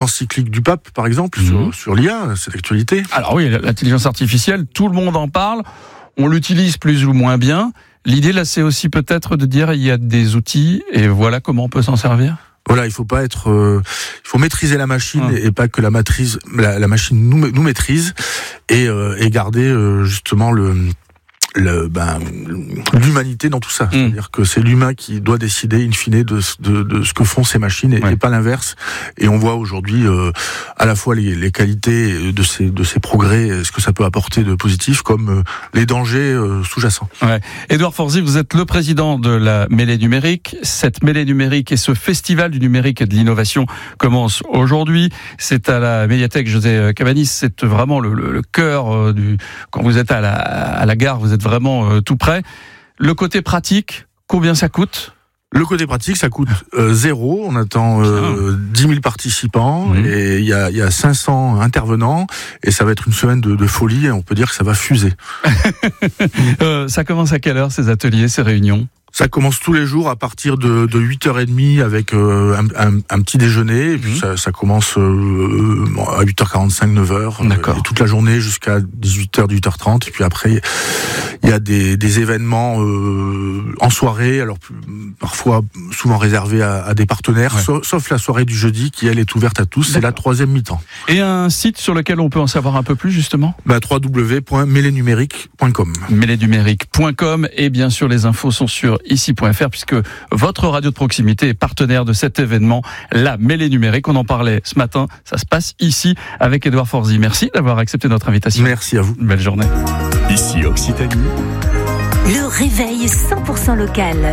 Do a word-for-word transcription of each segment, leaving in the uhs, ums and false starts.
encyclique du pape, par exemple, mmh. sur, sur l'I A, c'est d'actualité. Alors oui, l'intelligence artificielle, tout le monde en parle, on l'utilise plus ou moins bien. L'idée là, c'est aussi peut-être de dire il y a des outils et voilà comment on peut s'en servir. Voilà, il faut pas être, euh, il faut maîtriser la machine Hum. et, et pas que la maîtrise, la, la machine nous, nous maîtrise et, euh, et garder euh, justement le. Le, ben, l'humanité dans tout ça. Mmh. C'est-à-dire que c'est l'humain qui doit décider, in fine, de, de, de ce que font ces machines et, ouais. et pas l'inverse. Et on voit aujourd'hui euh, à la fois les, les qualités de ces, de ces progrès, ce que ça peut apporter de positif, comme euh, les dangers euh, sous-jacents. Ouais. Édouard Forzy, vous êtes le président de la Mêlée numérique. Cette Mêlée numérique et ce festival du numérique et de l'innovation commence aujourd'hui. C'est à la médiathèque José Cabanis. C'est vraiment le, le, le cœur euh, du... Quand vous êtes à la, à la gare, vous êtes vraiment euh, tout près. Le côté pratique, combien ça coûte ? Le côté pratique, ça coûte euh, zéro. On attend euh, dix mille participants mmh. et il y a, y a cinq cents intervenants et ça va être une semaine de, de folie et on peut dire que ça va fuser. euh, ça commence à quelle heure ces ateliers, ces réunions ? Ça commence tous les jours à partir de, de huit heures trente avec euh, un, un, un petit déjeuner. Et puis mmh. ça, ça commence euh, à huit heures quarante-cinq, neuf heures. D'accord. Euh, et toute la journée jusqu'à dix-huit heures, dix-huit heures trente. Et puis après, il y a des, des événements euh, en soirée, alors parfois souvent réservés à, à des partenaires, ouais. sauf, sauf la soirée du jeudi qui, elle, est ouverte à tous. D'accord. C'est la troisième mi-temps. Et un site sur lequel on peut en savoir un peu plus, justement ? bah, w w w point mêlée numérique point com mêlée numérique point com et bien sûr, les infos sont sur ici point f r puisque votre radio de proximité est partenaire de cet événement, la Mêlée numérique. On en parlait ce matin, ça se passe ici avec Édouard Forzy. Merci d'avoir accepté notre invitation. Merci à vous. Belle journée. Ici Occitanie. Le réveil cent pour cent local.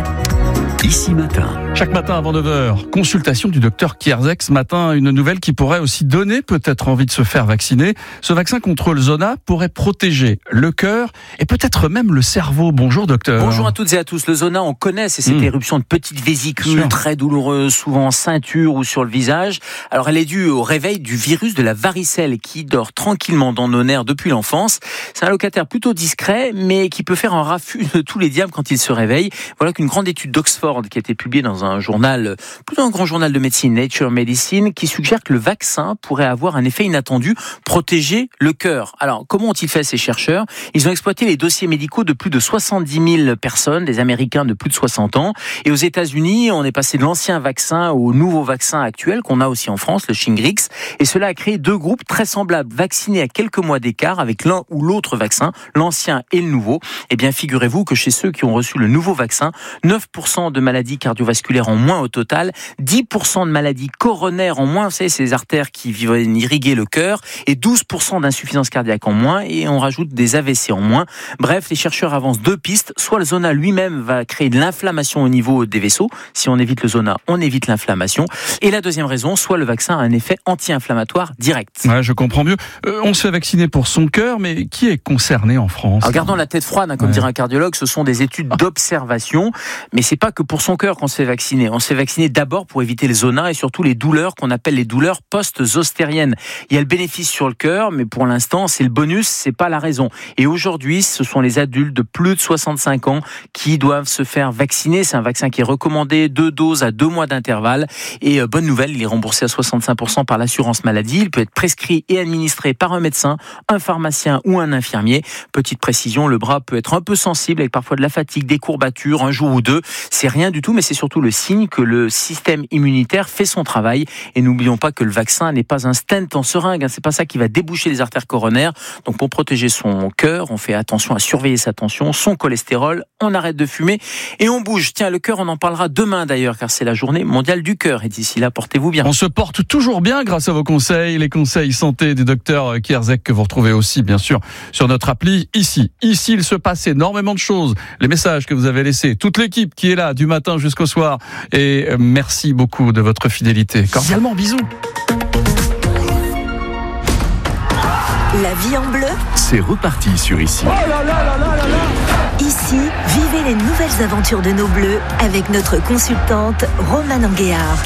Ici matin. Chaque matin avant neuf heures, consultation du docteur Kierzek. Ce matin, une nouvelle qui pourrait aussi donner peut-être envie de se faire vacciner. Ce vaccin contre le zona pourrait protéger le cœur et peut-être même le cerveau. Bonjour docteur. Bonjour à toutes et à tous. Le zona, on connaît, c'est cette mmh. éruption de petites vésicules Sûr. très douloureuses, souvent en ceinture ou sur le visage. Alors elle est due au réveil du virus de la varicelle qui dort tranquillement dans nos nerfs depuis l'enfance. C'est un locataire plutôt discret, mais qui peut faire un raffut de tous les diables quand il se réveille. Voilà qu'une grande étude d'Oxford qui a été publiée dans un journal, plutôt un grand journal de médecine, Nature Medicine, qui suggère que le vaccin pourrait avoir un effet inattendu, protéger le cœur. Alors, comment ont-ils fait ces chercheurs ? Ils ont exploité les dossiers médicaux de plus de soixante-dix mille personnes, des Américains de plus de soixante ans. Et aux États-Unis, on est passé de l'ancien vaccin au nouveau vaccin actuel qu'on a aussi en France, le Shingrix. Et cela a créé deux groupes très semblables, vaccinés à quelques mois d'écart avec l'un ou l'autre vaccin, l'ancien et le nouveau. Eh bien, figurez-vous que chez ceux qui ont reçu le nouveau vaccin, neuf pour cent de maladies cardiovasculaires en moins au total, dix pour cent de maladies coronaires en moins, vous savez, ces artères qui viennent irriguer le cœur, et douze pour cent d'insuffisance cardiaque en moins, et on rajoute des A V C en moins. Bref, les chercheurs avancent deux pistes. Soit le zona lui-même va créer de l'inflammation au niveau des vaisseaux. Si on évite le zona, on évite l'inflammation. Et la deuxième raison, soit le vaccin a un effet anti-inflammatoire direct. Ouais, je comprends mieux. Euh, on se fait vacciner pour son cœur, mais qui est concerné en France ? Alors, gardons la tête froide, hein, comme ouais. dirait un cardiologue, ce sont des études d'observation, mais c'est pas que pour son cœur qu'on se fait vacciner. On se fait vacciner d'abord pour éviter le zona et surtout les douleurs qu'on appelle les douleurs post-zostériennes. Il y a le bénéfice sur le cœur, mais pour l'instant, c'est le bonus, c'est pas la raison. Et aujourd'hui, ce sont les adultes de plus de soixante-cinq ans qui doivent se faire vacciner. C'est un vaccin qui est recommandé, deux doses à deux mois d'intervalle. Et euh, bonne nouvelle, il est remboursé à soixante-cinq pour cent par l'assurance maladie. Il peut être prescrit et administré par un médecin, un pharmacien ou un infirmier. Petite précision, le bras peut être un peu sensible avec parfois de la fatigue, des courbatures, un jour ou deux. C'est rien du tout, mais c'est surtout le signe que le système immunitaire fait son travail. Et n'oublions pas que le vaccin n'est pas un stent en seringue, hein. C'est pas ça qui va déboucher les artères coronaires. Donc pour protéger son cœur, on fait attention à surveiller sa tension, son cholestérol, on arrête de fumer et on bouge. Tiens, le cœur, on en parlera demain d'ailleurs, car c'est la journée mondiale du cœur. Et d'ici là, portez-vous bien. On se porte toujours bien grâce à vos conseils, les conseils santé du docteur Kierzek que vous retrouvez aussi bien sûr sur notre appli ici. Ici, il se passe énormément de choses. Les messages que vous avez laissés, toute l'équipe qui est là du matin jusqu'au soir. Et merci beaucoup de votre fidélité. Cordialement, bisous. La vie en bleu, c'est reparti sur Ici. Oh là là là là là là. Ici, vivez les nouvelles aventures de nos bleus avec notre consultante Romane Anguéard.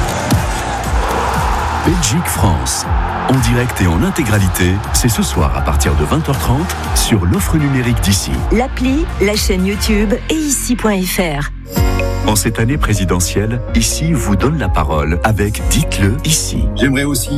Belgique-France, en direct et en intégralité, c'est ce soir à partir de vingt heures trente sur l'offre numérique d'Ici. L'appli, la chaîne YouTube et ici point f r. En cette année présidentielle, Ici vous donne la parole avec Dites-le ici. J'aimerais aussi